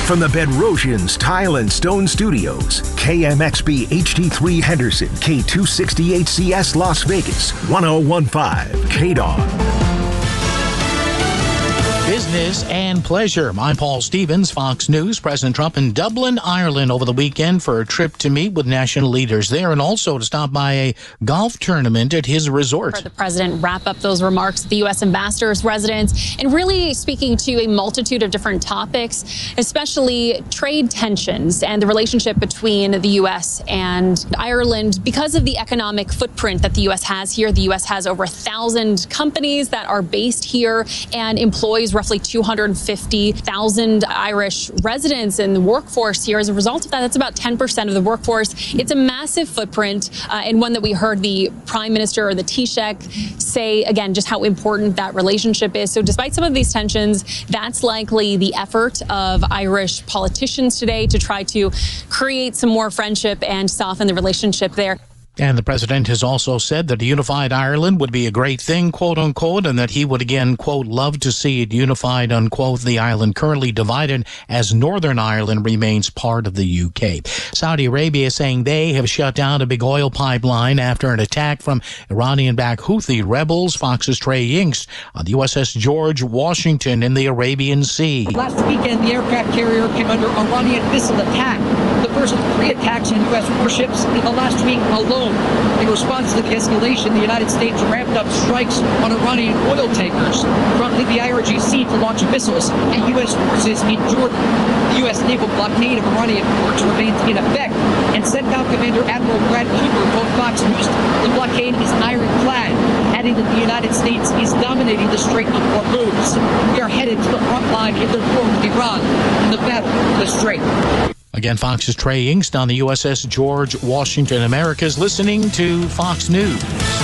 From the Bedrosians Tile and Stone Studios, KMXB HD3 Henderson, K268CS Las Vegas, 1015 KDON. Business and pleasure. I'm Paul Stevens, Fox News. President Trump in Dublin, Ireland over the weekend for a trip to meet with national leaders there and also to stop by a golf tournament at his resort. The president wrap up those remarks at the U.S. ambassador's residence and really speaking to a multitude of different topics, especially trade tensions and the relationship between the U.S. and Ireland. Because of the economic footprint that the U.S. has here, the U.S. has over 1,000 companies that are based here and employs roughly 250,000 Irish residents in the workforce here. As a result of that, that's about 10% of the workforce. It's a massive footprint and one that we heard the Prime Minister or the Taoiseach say, again, just how important that relationship is. So despite some of these tensions, that's likely the effort of Irish politicians today to try to create some more friendship and soften the relationship there. And the president has also said that a unified Ireland would be a great thing, quote unquote, and that he would again, quote, love to see it unified, unquote. The island currently divided as Northern Ireland remains part of the UK. Saudi Arabia saying they have shut down a big oil pipeline after an attack from Iranian-backed Houthi rebels. Fox's Trey Yingst on the USS George Washington in the Arabian Sea. Last weekend, the aircraft carrier came under Iranian missile attack. The first of 3 attacks on U.S. warships in the last week alone. In response to the escalation, the United States ramped up strikes on Iranian oil tankers, prompting the IRGC to launch missiles at U.S. forces in Jordan. The U.S. naval blockade of Iranian ports remains in effect, and CENTCOM Commander Admiral Brad Cooper told Fox News the blockade is ironclad, adding that the United States is dominating the Strait of Hormuz. We are headed to the front line in the war with Iran in the battle for the Strait. Again, Fox's Trey Yingst on the USS George Washington. America's listening to Fox News.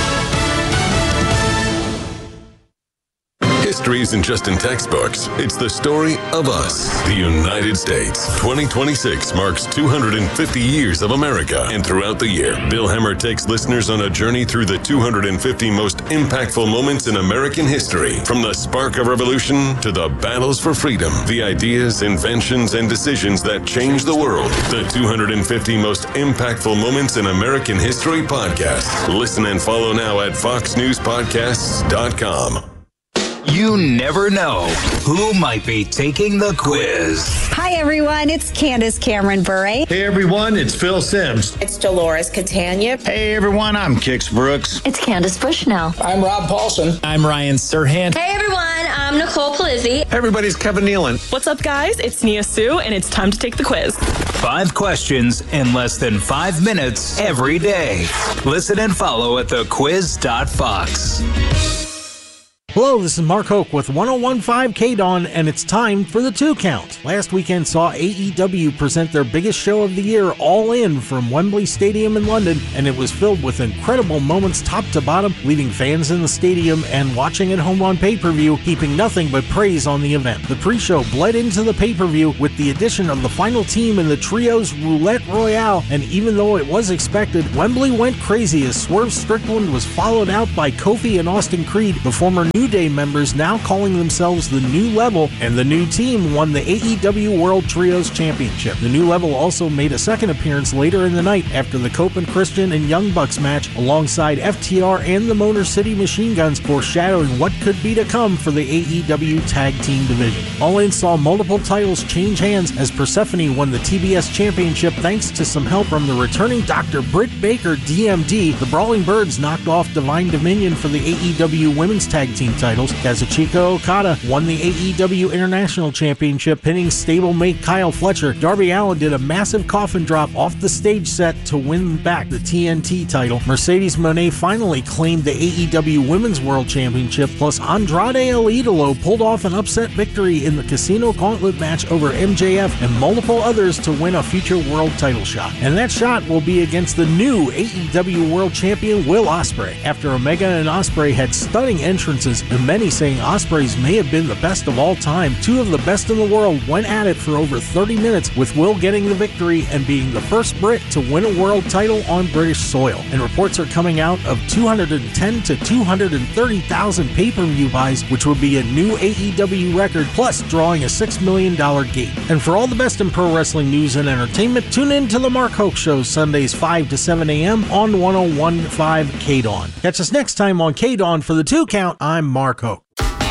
History isn't just in textbooks. It's the story of us, the United States. 2026 marks 250 years of America. And throughout the year, Bill Hemmer takes listeners on a journey through the 250 most impactful moments in American history. From the spark of revolution to the battles for freedom, the ideas, inventions, and decisions that changed the world. The 250 most impactful moments in American history podcast. Listen and follow now at foxnewspodcasts.com. You never know who might be taking the quiz. Hi, everyone. It's Candace Cameron Bure. Hey, everyone. It's Phil Sims. It's Dolores Catania. Hey, everyone. I'm Kix Brooks. It's Candace Bushnell. I'm Rob Paulson. I'm Ryan Serhant. Hey, everyone. I'm Nicole Palizzi. Hey, everybody. It's Kevin Nealon. What's up, guys? It's Nia Sue, and it's time to take the quiz. 5 questions in less than 5 minutes every day. Listen and follow at thequiz.fox. Hello, this is Mark Hoke with 1015 KDON, and it's time for the 2 Count. Last weekend saw AEW present their biggest show of the year, All In, from Wembley Stadium in London, and it was filled with incredible moments top to bottom, leaving fans in the stadium and watching at home on pay-per-view heaping nothing but praise on the event. The pre-show bled into the pay-per-view with the addition of the final team in the Trios Roulette Royale, and even though it was expected, Wembley went crazy as Swerve Strickland was followed out by Kofi and Austin Creed, the former New Day members now calling themselves the New Level, and the new team won the AEW World Trios Championship. The New Level also made a second appearance later in the night after the Copen Christian and Young Bucks match alongside FTR and the Motor City Machine Guns, foreshadowing what could be to come for the AEW Tag Team division. All In saw multiple titles change hands as Persephone won the TBS Championship thanks to some help from the returning Dr. Britt Baker, DMD. The Brawling Birds knocked off Divine Dominion for the AEW Women's Tag Team titles. Kazuchika Okada won the AEW International Championship, pinning stablemate Kyle Fletcher. Darby Allin did a massive coffin drop off the stage set to win back the TNT title. Mercedes Moné finally claimed the AEW Women's World Championship, plus Andrade El Idolo pulled off an upset victory in the Casino Gauntlet match over MJF and multiple others to win a future world title shot. And that shot will be against the new AEW World Champion Will Ospreay. After Omega and Ospreay had stunning entrances matches, and many saying Ospreys may have been the best of all time. Two of the best in the world went at it for over 30 minutes, with Will getting the victory and being the first Brit to win a world title on British soil. And reports are coming out of 210 to 230,000 pay-per-view buys, which would be a new AEW record, plus drawing a $6 million gate. And for all the best in pro wrestling news and entertainment, tune in to The Mark Hoke Show Sundays 5 to 7 a.m. on 101.5 KDAWN. Catch us next time on KDAWN for the 2 Count. I'm Mark Hoke.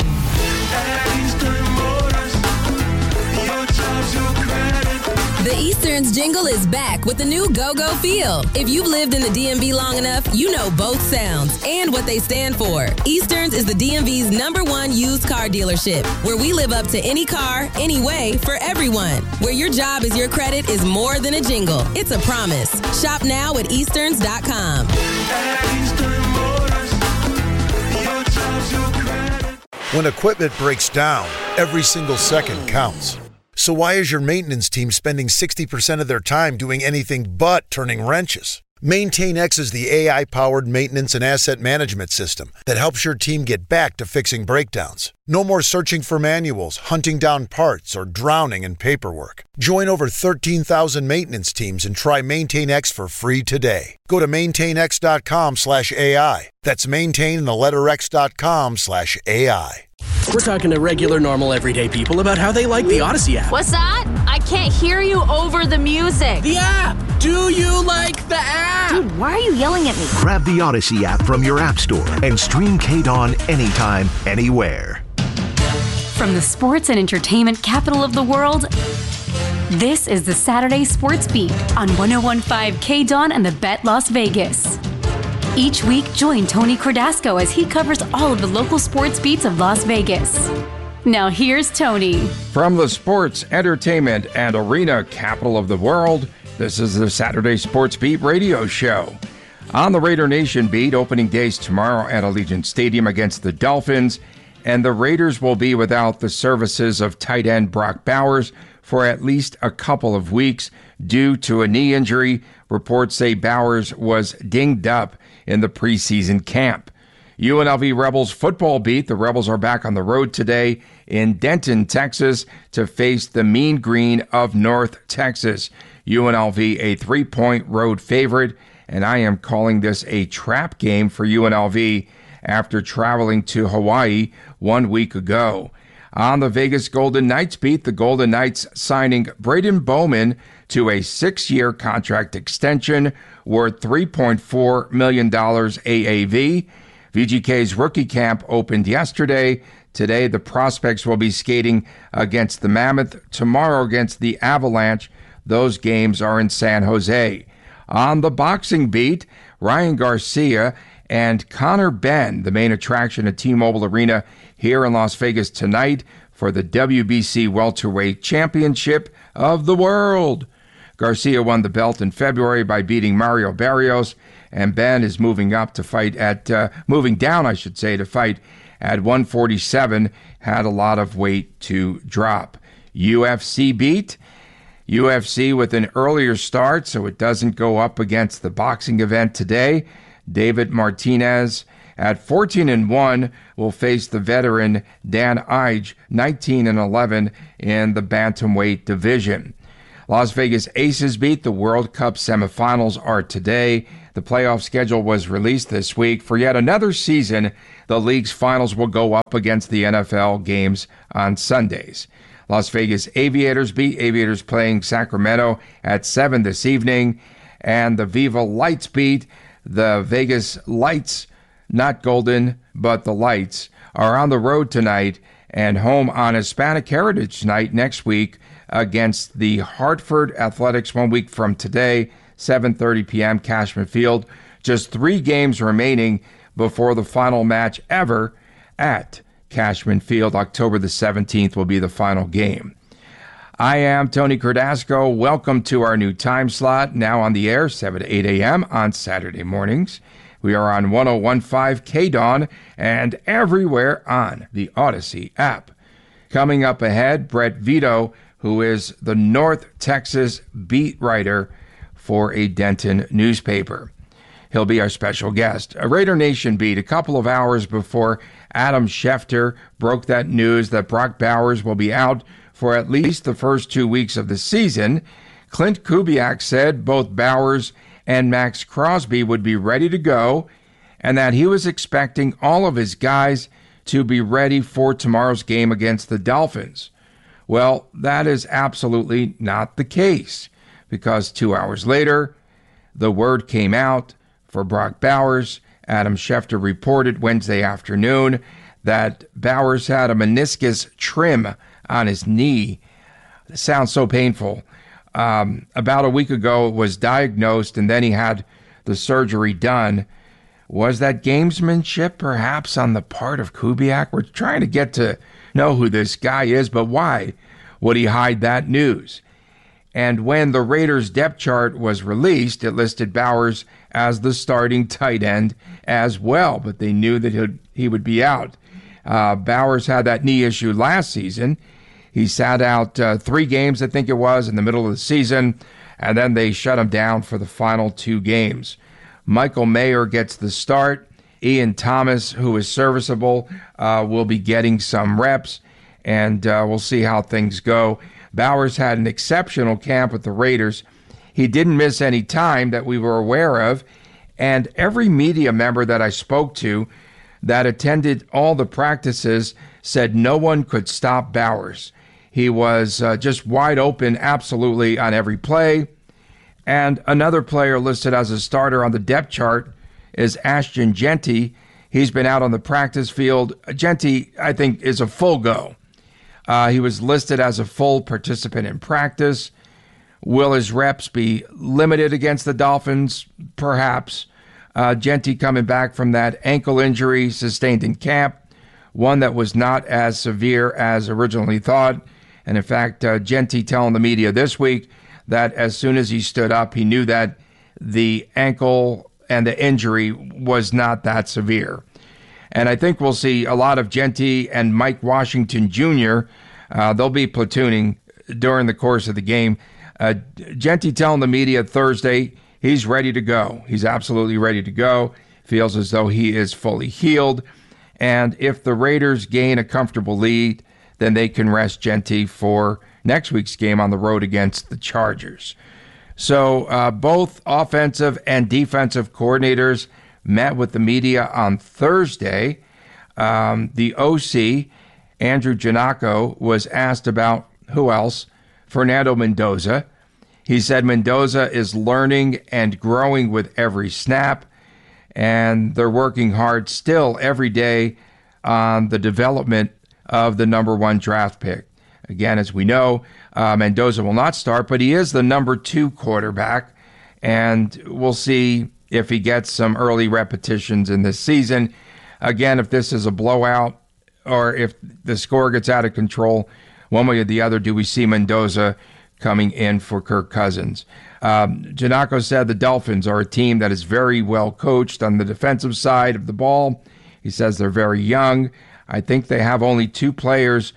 The Easterns jingle is back with the new Go-Go feel. If you've lived in the DMV long enough, you know both sounds and what they stand for. Easterns is the DMV's #1 used car dealership, where we live up to any car, any way, for everyone. Where your job is your credit is more than a jingle. It's a promise. Shop now at Easterns.com. When equipment breaks down, every single second counts. So why is your maintenance team spending 60% of their time doing anything but turning wrenches? MaintainX is the AI-powered maintenance and asset management system that helps your team get back to fixing breakdowns. No more searching for manuals, hunting down parts, or drowning in paperwork. Join over 13,000 maintenance teams and try MaintainX for free today. Go to maintainx.com/AI. That's maintain and the letter x.com/AI. We're talking to regular, normal, everyday people about how they like the Odyssey app. What's that? I can't hear you over the music. The app! Do you like the app? Dude, why are you yelling at me? Grab the Odyssey app from your app store and stream KDAWN anytime, anywhere. From the sports and entertainment capital of the world, this is the Saturday Sports Beat on 101.5 KDAWN and the Bet Las Vegas. Each week, join Tony Cordasco as he covers all of the local sports beats of Las Vegas. Now here's Tony. From the sports, entertainment, and arena capital of the world, this is the Saturday Sports Beat radio show. On the Raider Nation beat, opening days tomorrow at Allegiant Stadium against the Dolphins, and the Raiders will be without the services of tight end Brock Bowers for at least a couple of weeks due to a knee injury. Reports say Bowers was dinged up in the preseason camp. UNLV Rebels football beat. The Rebels are back on the road today in Denton, Texas, to face the Mean Green of North Texas. UNLV a 3-point road favorite, and I am calling this a trap game for UNLV after traveling to Hawaii 1 week ago. On the Vegas Golden Knights beat, the Golden Knights signing Braden Bowman to a 6-year contract extension worth $3.4 million AAV. VGK's rookie camp opened yesterday. Today, the prospects will be skating against the Mammoth. Tomorrow against the Avalanche. Those games are in San Jose. On the boxing beat, Ryan Garcia and Conor Benn, the main attraction at T-Mobile Arena here in Las Vegas tonight for the WBC Welterweight Championship of the World. Garcia won the belt in February by beating Mario Barrios, and Ben is moving down, to fight at 147. Had a lot of weight to drop. UFC beat. UFC with an earlier start, so it doesn't go up against the boxing event today. David Martinez at 14-1 will face the veteran Dan Ige, 19-11 in the bantamweight division. Las Vegas Aces beat. The World Cup semifinals are today. The playoff schedule was released this week. For yet another season, the league's finals will go up against the NFL games on Sundays. Las Vegas Aviators beat. Aviators playing Sacramento at 7 this evening. And the Viva Lights beat. The Vegas Lights, not Golden, but the Lights, are on the road tonight and home on Hispanic Heritage Night next week against the Hartford Athletics 1 week from today, 7:30 p.m. Cashman Field. Just 3 games remaining before the final match ever at Cashman Field. October the 17th will be the final game. I am Tony Cordasco. Welcome to our new time slot, now on the air, 7 to 8 a.m. on Saturday mornings. We are on 101.5 KDAWN and everywhere on the Odyssey app. Coming up ahead, Brett Vito, who is the North Texas beat writer for a Denton newspaper. He'll be our special guest. A Raider Nation beat a couple of hours before Adam Schefter broke that news that Brock Bowers will be out for at least the first 2 weeks of the season. Clint Kubiak said both Bowers and Max Crosby would be ready to go and that he was expecting all of his guys to be ready for tomorrow's game against the Dolphins. Well, that is absolutely not the case, because 2 hours later, the word came out for Brock Bowers. Adam Schefter reported Wednesday afternoon that Bowers had a meniscus trim on his knee. It sounds so painful. About a week ago, it was diagnosed, and then he had the surgery done. Was that gamesmanship perhaps on the part of Kubiak? We're trying to get to know who this guy is, but why would he hide that news? And when the Raiders' depth chart was released, it listed Bowers as the starting tight end as well, but they knew that he would be out. Bowers had that knee issue last season. He sat out 3 games, I think it was, in the middle of the season, and then they shut him down for the final 2 games. Michael Mayer gets the start. Ian Thomas, who is serviceable, will be getting some reps, and we'll see how things go. Bowers had an exceptional camp with the Raiders. He didn't miss any time that we were aware of, and every media member that I spoke to that attended all the practices said no one could stop Bowers. He was just wide open absolutely on every play. And another player listed as a starter on the depth chart is Ashton Jeanty. He's been out on the practice field. Jeanty, I think, is a full go. He was listed as a full participant in practice. Will his reps be limited against the Dolphins? Perhaps. Jeanty coming back from that ankle injury sustained in camp, one that was not as severe as originally thought. And in fact, Jeanty telling the media this week that as soon as he stood up, he knew that the ankle and the injury was not that severe. And I think we'll see a lot of Jeanty and Mike Washington Jr. They'll be platooning during the course of the game. Jeanty telling the media Thursday he's ready to go. He's absolutely ready to go. Feels as though he is fully healed. And if the Raiders gain a comfortable lead, then they can rest Jeanty for next week's game on the road against the Chargers. So both offensive and defensive coordinators met with the media on Thursday. The OC, Andrew Giannacco, was asked about who else? Fernando Mendoza. He said Mendoza is learning and growing with every snap, and they're working hard still every day on the development of the number 1 draft pick. Again, as we know, Mendoza will not start, but he is the number 2 quarterback, and we'll see if he gets some early repetitions in this season. Again, if this is a blowout or if the score gets out of control, one way or the other, do we see Mendoza coming in for Kirk Cousins? Giannacco said the Dolphins are a team that is very well coached on the defensive side of the ball. He says they're very young. I think they have only 2 players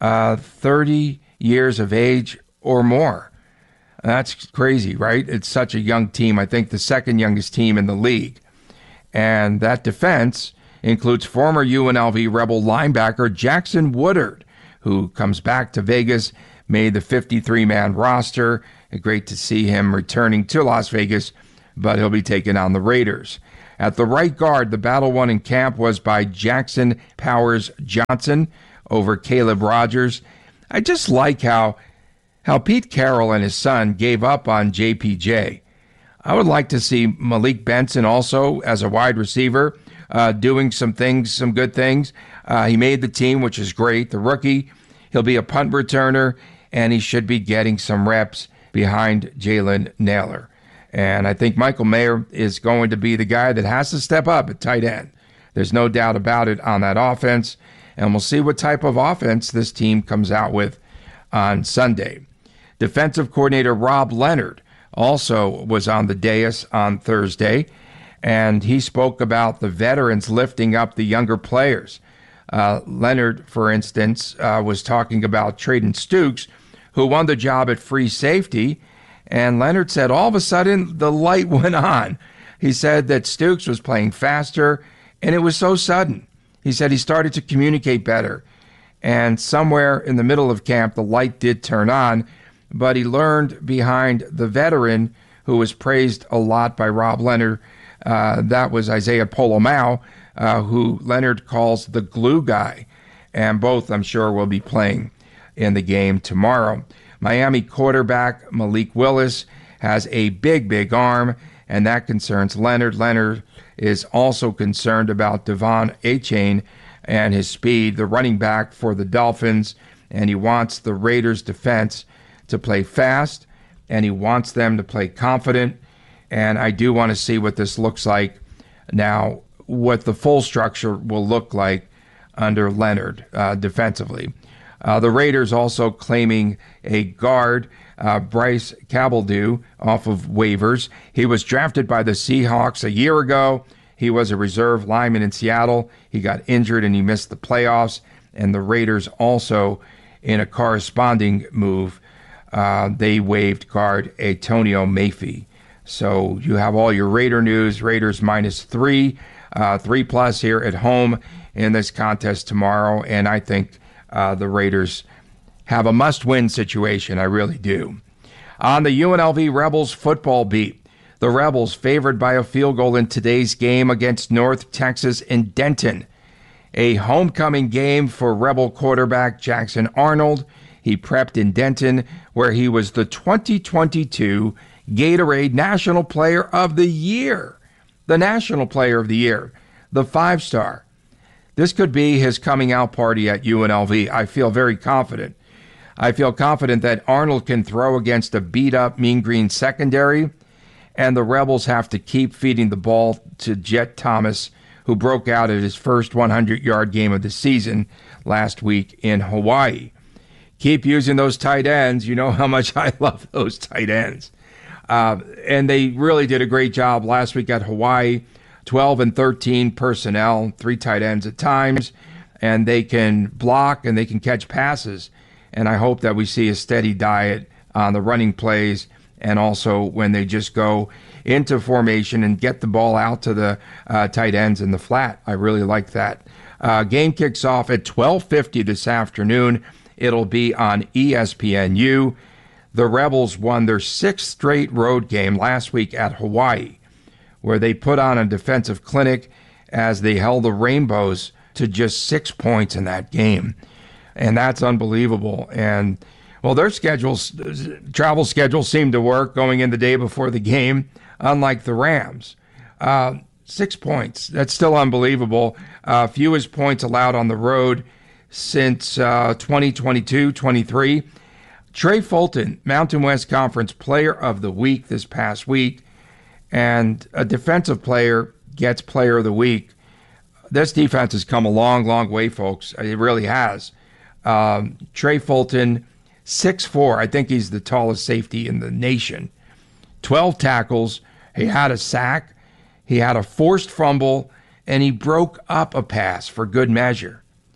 30 years of age or more. That's crazy, right? It's such a young team. I think the second youngest team in the league. And that defense includes former UNLV Rebel linebacker Jackson Woodard, who comes back to Vegas, made the 53-man roster. Great to see him returning to Las Vegas, but he'll be taking on the Raiders. At the right guard, the battle won in camp was by Jackson Powers Johnson over Caleb Rogers. I just like how Pete Carroll and his son gave up on JPJ. I would like to see Malik Benson also as a wide receiver doing some good things. He made the team, which is great. The rookie, he'll be a punt returner, and he should be getting some reps behind Jalen Nailor. And I think Michael Mayer is going to be the guy that has to step up at tight end. There's no doubt about it on that offense. And we'll see what type of offense this team comes out with on Sunday. Defensive coordinator Rob Leonard also was on the dais on Thursday, and he spoke about the veterans lifting up the younger players. Leonard, for instance, was talking about Trayden Stukes, who won the job at free safety, and Leonard said all of a sudden the light went on. He said that Stukes was playing faster, and it was so sudden. He said he started to communicate better. And somewhere in the middle of camp, the light did turn on, but he learned behind the veteran who was praised a lot by Rob Leonard. That was Isaiah Polomau, who Leonard calls the glue guy. And both, I'm sure, will be playing in the game tomorrow. Miami quarterback Malik Willis has a big arm, and that concerns Leonard. Leonard is also concerned about Devon Achane and his speed, the running back for the Dolphins, and he wants the Raiders' defense to play fast, and he wants them to play confident, and I do want to see what this looks like now, what the full structure will look like under Leonard defensively. The Raiders also claiming a guard, Bryce Cabeldue, off of waivers. He was drafted by the Seahawks a year ago. He was a reserve lineman in Seattle. He got injured and he missed the playoffs. And the Raiders also, in a corresponding move, they waived guard Antonio Mayfield. So you have all your Raider news. Raiders -3, 3+ here at home in this contest tomorrow. And I think the Raiders have a must-win situation. I really do. On the UNLV Rebels football beat, the Rebels favored by a field goal in today's game against North Texas in Denton. A homecoming game for Rebel quarterback Jackson Arnold. He prepped in Denton, where he was the 2022 Gatorade National Player of the Year. The National Player of the Year, the 5-star. This could be his coming out party at UNLV. I feel very confident. I feel confident that Arnold can throw against a beat-up Mean Green secondary, and the Rebels have to keep feeding the ball to Jet Thomas, who broke out at his first 100-yard game of the season last week in Hawaii. Keep using those tight ends. You know how much I love those tight ends. And they really did a great job last week at Hawaii. 12 and 13 personnel, 3 tight ends at times, and they can block and they can catch passes. And I hope that we see a steady diet on the running plays and also when they just go into formation and get the ball out to the tight ends in the flat. I really like that. Game kicks off at 12:50 this afternoon. It'll be on ESPNU. The Rebels won their 6th straight road game last week at Hawaii, where they put on a defensive clinic as they held the Rainbows to just 6 points in that game. And that's unbelievable. And, well, their travel schedules seemed to work going in the day before the game, unlike the Rams. 6 points. That's still unbelievable. Fewest points allowed on the road since 2022-23. Trey Fulton, Mountain West Conference Player of the Week this past week, and a defensive player gets Player of the Week. This defense has come a long, long way, folks. It really has. Trey Fulton, 6'4". I think he's the tallest safety in the nation. 12 tackles. He had a sack. He had a forced fumble, and he broke up a pass for good measure.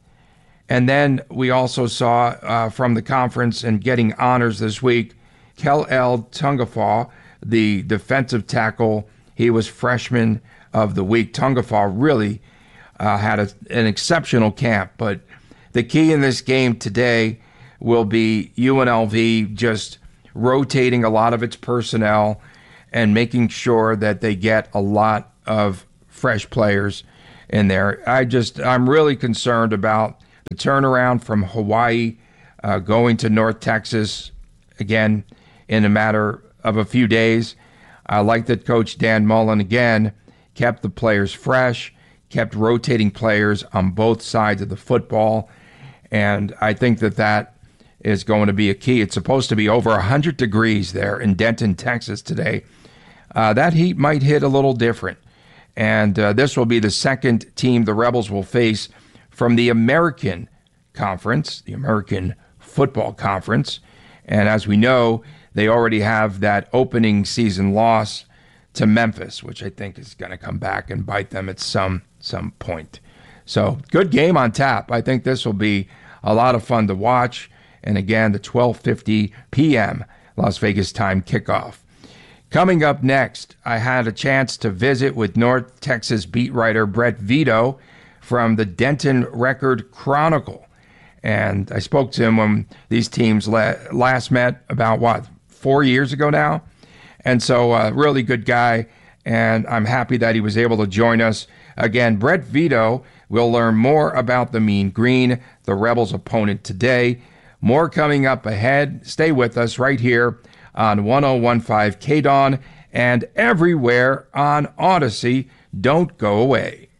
And then we also saw from the conference and getting honors this week, Kel-El Tungafa, the defensive tackle. He was freshman of the week. Tungafa really had an exceptional camp. But the key in this game today will be UNLV just rotating a lot of its personnel and making sure that they get a lot of fresh players in there. I'm really concerned about the turnaround from Hawaii going to North Texas, again, in a matter of a few days. I like that Coach Dan Mullen, again, kept the players fresh, kept rotating players on both sides of the football, and I think that is going to be a key. It's supposed to be over 100 degrees there in Denton, Texas today. That heat might hit a little different, and this will be the second team the Rebels will face from the American Conference, the American Football Conference. And as we know, they already have that opening season loss to Memphis, which I think is going to come back and bite them at some point. So good game on tap. I think this will be a lot of fun to watch. And again, the 12:50 p.m. Las Vegas time kickoff. Coming up next, I had a chance to visit with North Texas beat writer Brett Vito from the Denton Record Chronicle. And I spoke to him when these teams last met about, 4 years ago now? And so really good guy, and I'm happy that he was able to join us. Again, Brett Vito will learn more about the Mean Green, the Rebels' opponent today. More coming up ahead. Stay with us right here on 101.5 KDAWN and everywhere on Odyssey. Don't go away.